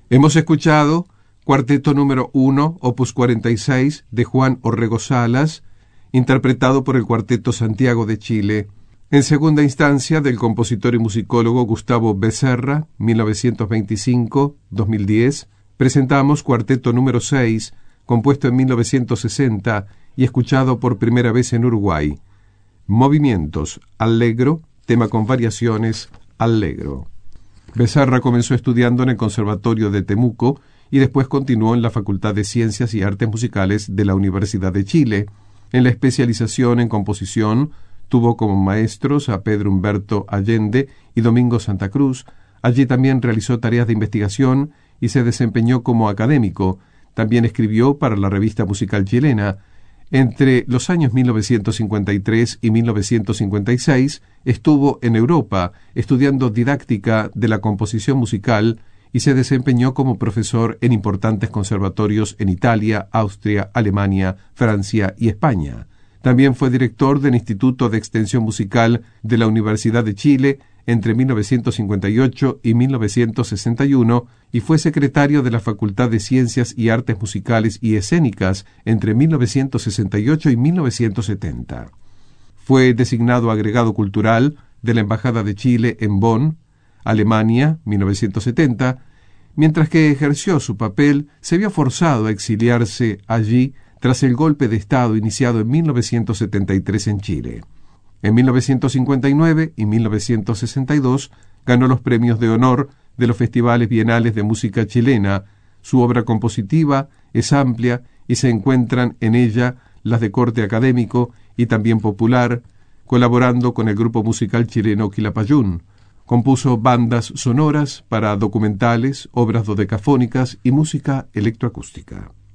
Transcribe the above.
Hemos escuchado Cuarteto número 1, opus 46, de Juan Orrego Salas, interpretado por el Cuarteto Santiago de Chile. En segunda instancia, del compositor y musicólogo Gustavo Becerra, 1925-2010, presentamos Cuarteto número 6, compuesto en 1960 y escuchado por primera vez en Uruguay. Movimientos, allegro, tema con variaciones, allegro. Becerra comenzó estudiando en el Conservatorio de Temuco y después continuó en la Facultad de Ciencias y Artes Musicales de la Universidad de Chile. En la especialización en composición tuvo como maestros a Pedro Humberto Allende y Domingo Santa Cruz. Allí también realizó tareas de investigación y se desempeñó como académico. También escribió para la Revista Musical Chilena. Entre los años 1953 y 1956 estuvo en Europa estudiando didáctica de la composición musical y se desempeñó como profesor en importantes conservatorios en Italia, Austria, Alemania, Francia y España. También fue director del Instituto de Extensión Musical de la Universidad de Chile entre 1958 y 1961 y fue secretario de la Facultad de Ciencias y Artes Musicales y Escénicas entre 1968 y 1970. Fue designado agregado cultural de la Embajada de Chile en Bonn, Alemania, 1970, mientras que ejerció su papel, se vio forzado a exiliarse allí tras el golpe de Estado iniciado en 1973 en Chile. En 1959 y 1962 ganó los premios de honor de los festivales bienales de música chilena. Su obra compositiva es amplia y se encuentran en ella las de corte académico y también popular, colaborando con el grupo musical chileno Quilapayún. Compuso bandas sonoras para documentales, obras dodecafónicas y música electroacústica.